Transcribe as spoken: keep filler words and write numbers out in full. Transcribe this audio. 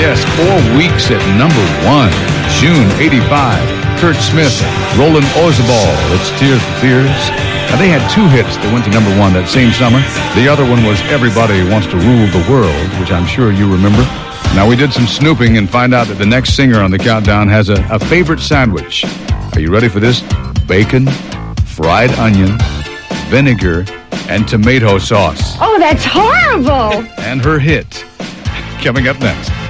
Yes, four weeks at number one. June eighty-five. Kurt Smith, Roland Orzabal, It's Tears for Fears. Now, they had two hits that went to number one that same summer. The other one was Everybody Wants to Rule the World, which I'm sure you remember. Now, we did some snooping and find out that the next singer on the countdown has a, a favorite sandwich. Are you ready for this? Bacon, fried onion, vinegar, and tomato sauce. Oh, that's horrible! And her hit. Coming up next.